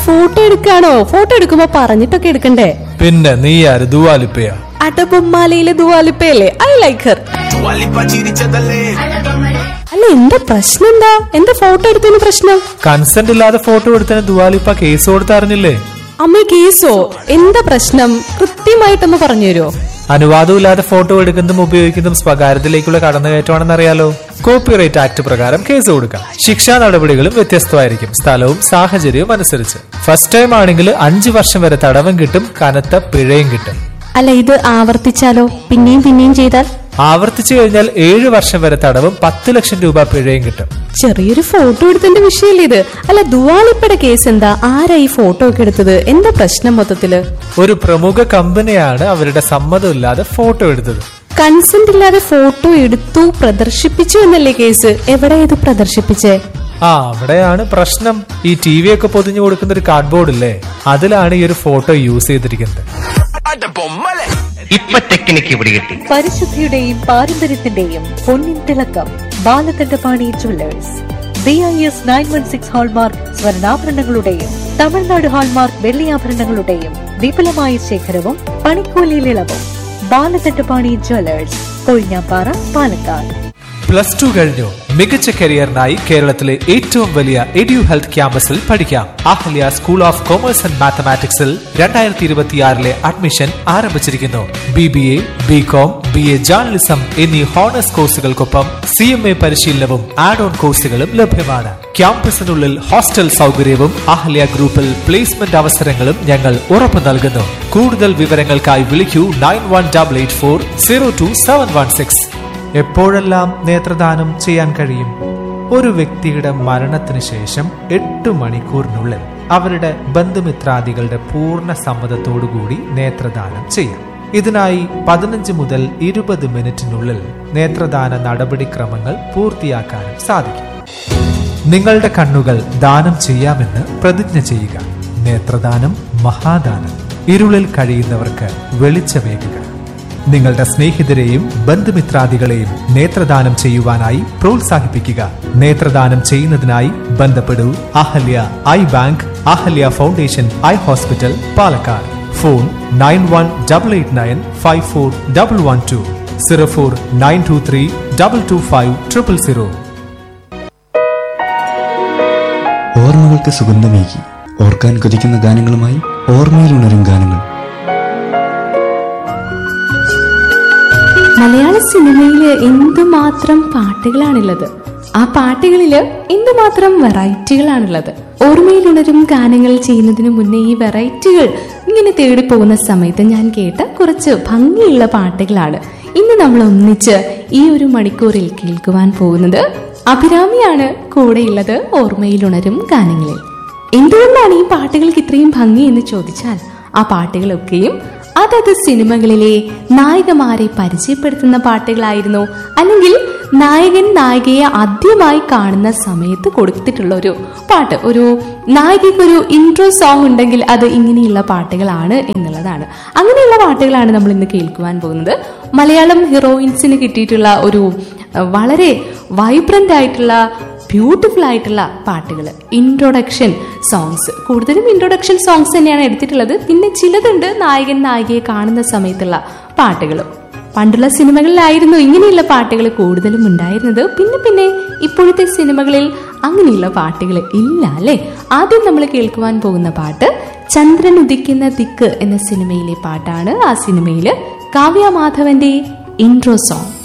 Photo എടുക്കാണോ? Photo എടുക്കുമ്പോ പറഞ്ഞിട്ടൊക്കെ എടുക്കണ്ടേ? പിന്നെ നീ ആര്? ദുവാലിപ്പയാ? അടബൊമ്മാലയിലെ ദുവാലിപ്പയല്ലേ? I like her. അല്ല, എന്താ പ്രശ്നം? എന്താ ഫോട്ടോ എടുത്തതിന് പ്രശ്നം? കൺസെന്റ് ഇല്ലാതെ ഫോട്ടോ എടുത്തതിന് ദുവാലിപ്പ കേസ് കൊടുത്തറിഞ്ഞില്ലേ? അമ്മ, കേസോ? എന്താ പ്രശ്നം? കൃത്യമായിട്ടൊന്ന് പറഞ്ഞു തരുമോ? അനുവാദമില്ലാതെ ഫോട്ടോ എടുക്കുന്നതും ഉപയോഗിക്കുന്നതും സ്വകാര്യത്തിലേക്കുള്ള കടന്നുകയറ്റമാണെന്ന് അറിയാലോ. കോപ്പിറൈറ്റ് ആക്ട് പ്രകാരം കേസ് കൊടുക്കാം. ശിക്ഷാ നടപടികളും വ്യത്യസ്തമായിരിക്കും, സ്ഥലവും സാഹചര്യവും അനുസരിച്ച്. ഫസ്റ്റ് ടൈം ആണെങ്കിൽ 5 വർഷം വരെ തടവും കിട്ടും, കനത്ത പിഴയും കിട്ടും. അല്ല, ഇത് ആവർത്തിച്ചാലോ? പിന്നെയും ചെയ്താൽ? ആവർത്തിച്ചു കഴിഞ്ഞാൽ 7 വർഷം വരെ തടവും 10 ലക്ഷം രൂപ പിഴയും കിട്ടും. ചെറിയൊരു ഫോട്ടോ എടുത്തതിന്റെ വിഷയല്ലേ ഇത്? അല്ല, ദുവാലിപ്പയുടെ കേസ് എന്താ? ആരാ ഈ ഫോട്ടോ ഒക്കെ എടുത്തത്? എന്താ പ്രശ്നം മൊത്തത്തില്? ഒരു പ്രമുഖ കമ്പനിയാണ് അവരുടെ സമ്മതമില്ലാതെ ഫോട്ടോ എടുത്തത്. കൺസെന്റ് ഇല്ലാതെ ഫോട്ടോ എടുത്തു, പ്രദർശിപ്പിച്ചു എന്നല്ലേ കേസ്? എവിടെ ഇത് പ്രദർശിപ്പിച്ചേ? അവിടെയാണ് പ്രശ്നം. ഈ TV ഒക്കെ പൊതിഞ്ഞു കൊടുക്കുന്ന ഒരു കാർഡ്ബോർഡ് ഇല്ലേ, അതിലാണ് ഈ ഒരു ഫോട്ടോ യൂസ് ചെയ്തിരിക്കുന്നത്. ഇപ്പൊ ടെക്നിക്ക് പിടികിട്ടി. പരിശുദ്ധിയുടെയും പാരമ്പര്യത്തിന്റെയും പൊന്നിൻ തിളക്കം Balakandapani Jewellers. BIS 916 hallmark സ്വർണ്ണാഭരണങ്ങളുടെയും Tamil Nadu hallmark വെള്ളിയാഭരണങ്ങളുടെയും വിപുലമായ ശേഖരവും പണിക്കൂലിയിൽ ഇളവും. ബാലകണ്ഠപാണി ജ്വല്ലേഴ്സ്, കൊഴിഞ്ഞാപ്പാറ, പാലക്കാട്. +2 കഴിഞ്ഞു. മികച്ച കരിയറിനായി കേരളത്തിലെ ഏറ്റവും വലിയ എഡ്യു ഹെൽത്ത് ക്യാമ്പസിൽ പഠിക്കാം. Ahalya school of commerce and മാത്തമാറ്റിക്സിൽ 2026 admission ആരംഭിച്ചിരിക്കുന്നു. BBA, BCom, BA ജേർണലിസം എന്നീ ഹോണേഴ്സ് കോഴ്സുകൾക്കൊപ്പം CMA പരിശീലനവും ആഡ് ഓൺ കോഴ്സുകളും ലഭ്യമാണ്. ക്യാമ്പസിനുള്ളിൽ ഹോസ്റ്റൽ സൗകര്യവും അഹല്യ ഗ്രൂപ്പിൽ പ്ലേസ്മെന്റ് അവസരങ്ങളും ഞങ്ങൾ ഉറപ്പു നൽകുന്നു. കൂടുതൽ വിവരങ്ങൾക്കായി വിളിക്കൂ 9184022716. എപ്പോഴെല്ലാം നേത്രദാനം ചെയ്യാൻ കഴിയും? ഒരു വ്യക്തിയുടെ മരണത്തിന് ശേഷം 8 മണിക്കൂറിനുള്ളിൽ അവരുടെ ബന്ധുമിത്രാദികളുടെ പൂർണ്ണ സമ്മതത്തോടുകൂടി നേത്രദാനം ചെയ്യാം. ഇതിനായി 15 മുതൽ 20 മിനിറ്റിനുള്ളിൽ നേത്രദാന നടപടിക്രമങ്ങൾ പൂർത്തിയാക്കാനും സാധിക്കും. നിങ്ങളുടെ കണ്ണുകൾ ദാനം ചെയ്യാമെന്ന് പ്രതിജ്ഞ ചെയ്യുക. നേത്രദാനം മഹാദാനം. ഇരുളിൽ കഴിയുന്നവർക്ക് വെളിച്ചമേകുക. നിങ്ങളുടെ സ്നേഹിതരെയും ബന്ധുമിത്രാദികളെയും നേത്രദാനം ചെയ്യുവാനായി പ്രോത്സാഹിപ്പിക്കുക. നേത്രദാനം ചെയ്യുന്നതിനായി ബന്ധപ്പെടൂ Ahalya I bank, Ahalya foundation eye hospital, Palakkad. Phone 9188954112 04923225000. ഓർമ്മകൾക്ക് സുഗന്ധമേകി ഓർക്കാൻ കൊതിക്കുന്ന ഗാനങ്ങളുമായി ഓർമ്മയിൽ ഉണരും ഗാനങ്ങൾ. മലയാള സിനിമയില് എന്തുമാത്രം പാട്ടുകളാണുള്ളത്! ആ പാട്ടുകളില് എന്തുമാത്രം വെറൈറ്റികളാണുള്ളത്! ഓർമ്മയിലുണരും ഗാനങ്ങൾ ചെയ്യുന്നതിന് മുന്നേ ഈ വെറൈറ്റികൾ ഇങ്ങനെ തേടിപ്പോകുന്ന സമയത്ത് ഞാൻ കേട്ട കുറച്ച് ഭംഗിയുള്ള പാട്ടുകളാണ് ഇന്ന് നമ്മൾ ഒന്നിച്ച് ഈ ഒരു മണിക്കൂറിൽ കേൾക്കുവാൻ പോകുന്നത്. അഭിരാമിയാണ് കൂടെയുള്ളത് ഓർമ്മയിലുണരും ഗാനങ്ങളിൽ. എന്തുകൊണ്ടാണ് ഈ പാട്ടുകൾക്ക് ഇത്രയും ഭംഗി എന്ന് ചോദിച്ചാൽ, ആ പാട്ടുകളൊക്കെയും അതത് സിനിമകളിലെ നായികമാരെ പരിചയപ്പെടുത്തുന്ന പാട്ടുകളായിരുന്നു, അല്ലെങ്കിൽ നായകൻ നായികയെ ആദ്യമായി കാണുന്ന സമയത്ത് കൊടുത്തിട്ടുള്ള ഒരു പാട്ട്. ഒരു നായികയ്ക്കൊരു ഇൻട്രോ സോങ് ഉണ്ടെങ്കിൽ അത് ഇങ്ങനെയുള്ള പാട്ടുകളാണ് എന്നുള്ളതാണ്. അങ്ങനെയുള്ള പാട്ടുകളാണ് നമ്മൾ ഇന്ന് കേൾക്കുവാൻ പോകുന്നത്. മലയാളം ഹീറോയിൻസിന് കിട്ടിയിട്ടുള്ള ഒരു വളരെ വൈബ്രന്റ് ആയിട്ടുള്ള ബ്യൂട്ടിഫുൾ ആയിട്ടുള്ള പാട്ടുകൾ, ഇൻട്രൊഡക്ഷൻ സോങ്സ്. കൂടുതലും ഇൻട്രൊഡക്ഷൻ സോങ്സ് തന്നെയാണ് എടുത്തിട്ടുള്ളത്. പിന്നെ ചിലതുണ്ട് നായകൻ നായികയെ കാണുന്ന സമയത്തുള്ള പാട്ടുകളും. പണ്ടുള്ള സിനിമകളിലായിരുന്നു ഇങ്ങനെയുള്ള പാട്ടുകൾ കൂടുതലും ഉണ്ടായിരുന്നത്. പിന്നെ ഇപ്പോഴത്തെ സിനിമകളിൽ അങ്ങനെയുള്ള പാട്ടുകൾ ഇല്ല അല്ലേ? ആദ്യം നമ്മൾ കേൾക്കുവാൻ പോകുന്ന പാട്ട് ചന്ദ്രൻ ഉദിക്കുന്ന ദിക്ക് എന്ന സിനിമയിലെ പാട്ടാണ്. ആ സിനിമയില് കാവ്യ മാധവന്റെ ഇൻട്രോ സോങ്.